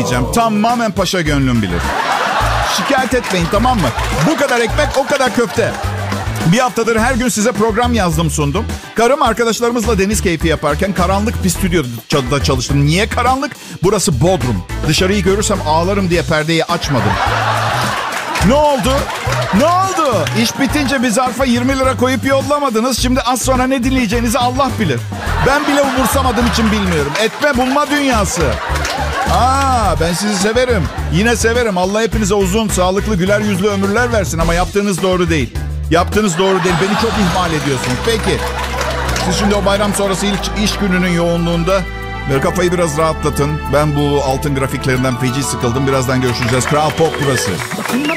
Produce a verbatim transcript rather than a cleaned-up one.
diyeceğim. Tamamen paşa gönlüm bilir. Şikayet etmeyin, tamam mı? Bu kadar ekmek, o kadar köfte. Bir haftadır her gün size program yazdım, sundum. Karım arkadaşlarımızla deniz keyfi yaparken karanlık bir stüdyoda çalıştım. Niye karanlık? Burası Bodrum. Dışarıyı görürsem ağlarım diye perdeyi açmadım. Ne oldu? Ne oldu? İş bitince bir zarfa yirmi lira koyup yollamadınız. Şimdi az sonra ne dinleyeceğinizi Allah bilir. Ben bile umursamadığım için bilmiyorum. Etme bulma dünyası. Aa, ben sizi severim. Yine severim. Allah hepinize uzun, sağlıklı, güler yüzlü ömürler versin. Ama yaptığınız doğru değil. Yaptığınız doğru değil. Beni çok ihmal ediyorsunuz. Peki. Siz şimdi o bayram sonrası ilk iş gününün yoğunluğunda böyle kafayı biraz rahatlatın. Ben bu altın grafiklerinden feci sıkıldım. Birazdan görüşeceğiz. Kral Pop burası.